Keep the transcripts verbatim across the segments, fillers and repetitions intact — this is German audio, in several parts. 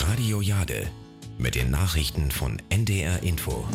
Radio Jade mit den Nachrichten von N D R Info.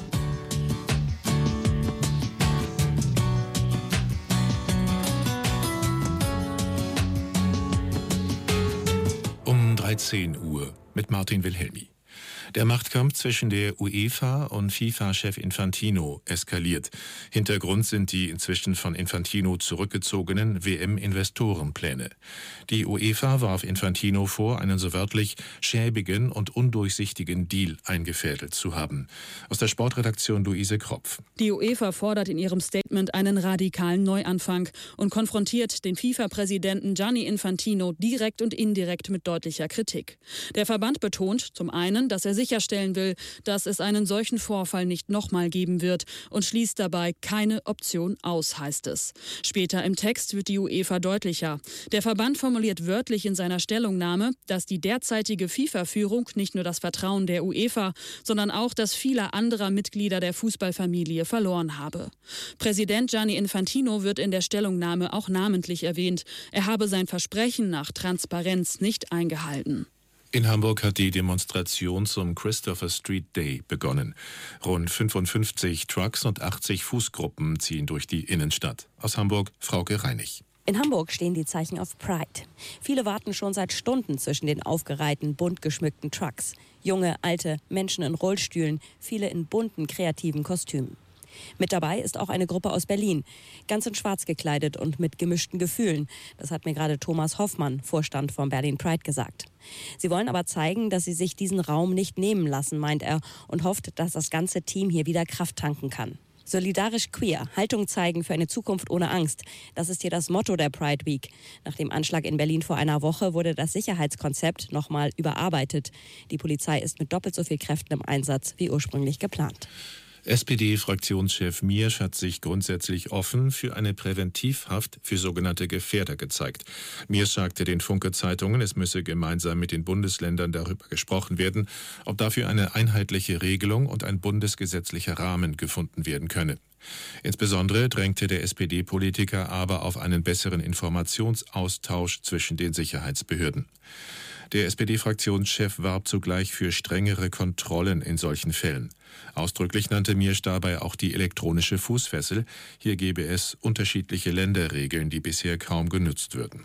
Um dreizehn Uhr mit Martin Wilhelmi. Der Machtkampf zwischen der UEFA und FIFA-Chef Infantino eskaliert. Hintergrund sind die inzwischen von Infantino zurückgezogenen W M-Investorenpläne. Die UEFA warf Infantino vor, einen so wörtlich schäbigen und undurchsichtigen Deal eingefädelt zu haben. Aus der Sportredaktion Luise Kropf. Die UEFA fordert in ihrem Statement einen radikalen Neuanfang und konfrontiert den FIFA-Präsidenten Gianni Infantino direkt und indirekt mit deutlicher Kritik. Der Verband betont zum einen, dass er sicherstellen will, dass es einen solchen Vorfall nicht nochmal geben wird und schließt dabei keine Option aus, heißt es. Später im Text wird die UEFA deutlicher. Der Verband formuliert wörtlich in seiner Stellungnahme, dass die derzeitige FIFA-Führung nicht nur das Vertrauen der UEFA, sondern auch das vieler anderer Mitglieder der Fußballfamilie verloren habe. Präsident Gianni Infantino wird in der Stellungnahme auch namentlich erwähnt. Er habe sein Versprechen nach Transparenz nicht eingehalten. In Hamburg hat die Demonstration zum Christopher Street Day begonnen. Rund fünfundfünfzig Trucks und achtzig Fußgruppen ziehen durch die Innenstadt. Aus Hamburg, Frauke Reinig. In Hamburg stehen die Zeichen auf Pride. Viele warten schon seit Stunden zwischen den aufgereihten, bunt geschmückten Trucks. Junge, alte, Menschen in Rollstühlen, viele in bunten, kreativen Kostümen. Mit dabei ist auch eine Gruppe aus Berlin, ganz in schwarz gekleidet und mit gemischten Gefühlen. Das hat mir gerade Thomas Hoffmann, Vorstand von Berlin Pride, gesagt. Sie wollen aber zeigen, dass sie sich diesen Raum nicht nehmen lassen, meint er, und hofft, dass das ganze Team hier wieder Kraft tanken kann. Solidarisch queer, Haltung zeigen für eine Zukunft ohne Angst. Das ist hier das Motto der Pride Week. Nach dem Anschlag in Berlin vor einer Woche wurde das Sicherheitskonzept nochmal überarbeitet. Die Polizei ist mit doppelt so viel Kräften im Einsatz wie ursprünglich geplant. S P D-Fraktionschef Miersch hat sich grundsätzlich offen für eine Präventivhaft für sogenannte Gefährder gezeigt. Miersch sagte den Funke-Zeitungen, es müsse gemeinsam mit den Bundesländern darüber gesprochen werden, ob dafür eine einheitliche Regelung und ein bundesgesetzlicher Rahmen gefunden werden könne. Insbesondere drängte der S P D-Politiker aber auf einen besseren Informationsaustausch zwischen den Sicherheitsbehörden. Der S P D-Fraktionschef warb zugleich für strengere Kontrollen in solchen Fällen. Ausdrücklich nannte Miersch dabei auch die elektronische Fußfessel. Hier gebe es unterschiedliche Länderregeln, die bisher kaum genutzt würden.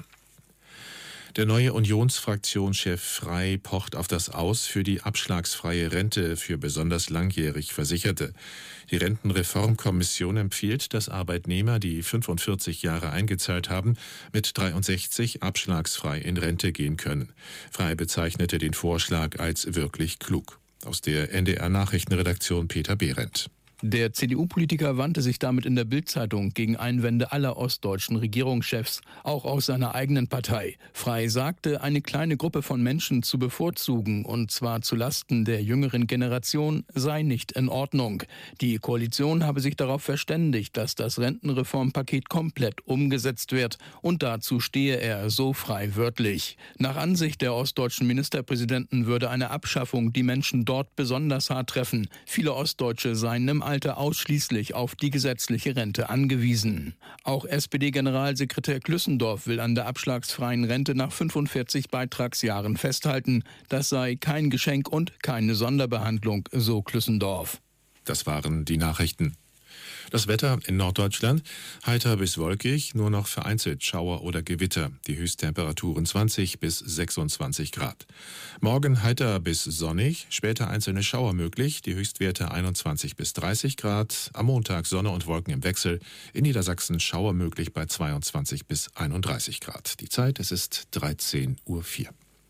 Der neue Unionsfraktionschef Frey pocht auf das Aus für die abschlagsfreie Rente für besonders langjährig Versicherte. Die Rentenreformkommission empfiehlt, dass Arbeitnehmer, die fünfundvierzig Jahre eingezahlt haben, mit dreiundsechzig abschlagsfrei in Rente gehen können. Frey bezeichnete den Vorschlag als wirklich klug. Aus der N D R-Nachrichtenredaktion Peter Behrendt. Der C D U-Politiker wandte sich damit in der Bild-Zeitung gegen Einwände aller ostdeutschen Regierungschefs, auch aus seiner eigenen Partei. Frey sagte, eine kleine Gruppe von Menschen zu bevorzugen, und zwar zulasten der jüngeren Generation, sei nicht in Ordnung. Die Koalition habe sich darauf verständigt, dass das Rentenreformpaket komplett umgesetzt wird, und dazu stehe er so frei wörtlich. Nach Ansicht der ostdeutschen Ministerpräsidenten würde eine Abschaffung die Menschen dort besonders hart treffen. Viele Ostdeutsche seien im Alter ausschließlich auf die gesetzliche Rente angewiesen. Auch S P D-Generalsekretär Klüssendorf will an der abschlagsfreien Rente nach fünfundvierzig Beitragsjahren festhalten. Das sei kein Geschenk und keine Sonderbehandlung, so Klüssendorf. Das waren die Nachrichten. Das Wetter in Norddeutschland: heiter bis wolkig, nur noch vereinzelt Schauer oder Gewitter. Die Höchsttemperaturen zwanzig bis sechsundzwanzig Grad. Morgen heiter bis sonnig, später einzelne Schauer möglich. Die Höchstwerte einundzwanzig bis dreißig Grad. Am Montag Sonne und Wolken im Wechsel. In Niedersachsen Schauer möglich bei zweiundzwanzig bis einunddreißig Grad. Die Zeit, es ist dreizehn Uhr vier.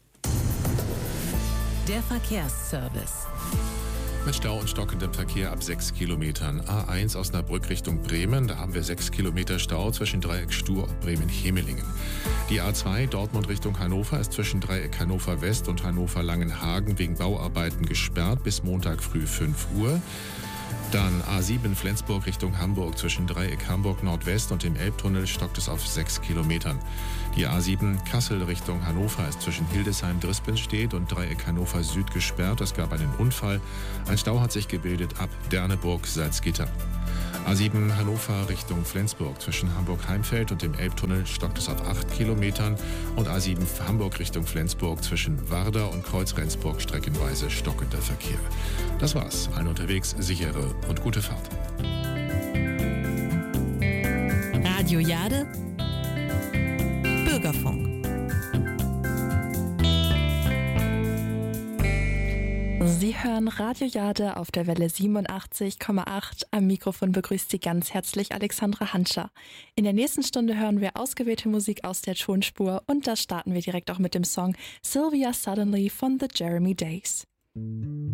Der Verkehrsservice. Mit Stau und stockendem Verkehr ab sechs Kilometern. A eins Osnabrück Richtung Bremen, da haben wir sechs Kilometer Stau zwischen Dreieck Stur und Bremen-Hemelingen. Die A zwei Dortmund Richtung Hannover ist zwischen Dreieck Hannover West und Hannover Langenhagen wegen Bauarbeiten gesperrt bis Montag früh fünf Uhr. Dann A sieben Flensburg Richtung Hamburg. Zwischen Dreieck Hamburg Nordwest und dem Elbtunnel stockt es auf sechs Kilometern. Die A sieben Kassel Richtung Hannover ist zwischen Hildesheim-Drispenstedt und Dreieck Hannover Süd gesperrt. Es gab einen Unfall. Ein Stau hat sich gebildet ab Derneburg-Salzgitter. A sieben Hannover Richtung Flensburg. Zwischen Hamburg-Heimfeld und dem Elbtunnel stockt es auf acht Kilometern. Und A sieben Hamburg Richtung Flensburg zwischen Warder und Kreuz-Rendsburg streckenweise stockender Verkehr. Das war's. Allen unterwegs sichere und gute Fahrt. Radio Jade, Bürgerfunk. Sie hören Radio Jade auf der Welle siebenundachtzig Komma acht. Am Mikrofon begrüßt Sie ganz herzlich Alexandra Hanscher. In der nächsten Stunde hören wir ausgewählte Musik aus der Tonspur und das starten wir direkt auch mit dem Song Sylvia Suddenly von The Jeremy Days.